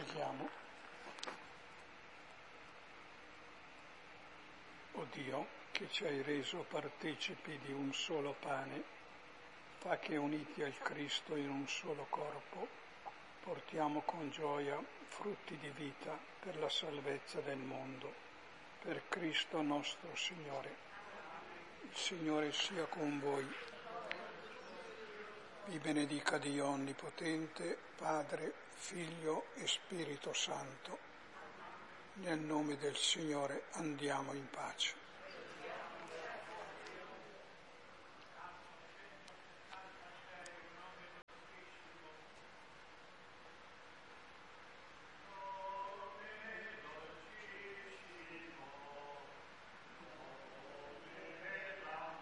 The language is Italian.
Preghiamo. O Dio, che ci hai reso partecipi di un solo pane, fa che uniti al Cristo in un solo corpo, portiamo con gioia frutti di vita per la salvezza del mondo, per Cristo nostro Signore. Il Signore sia con voi. Vi benedica Dio Onnipotente, Padre, Figlio e Spirito Santo. Nel nome del Signore andiamo in pace.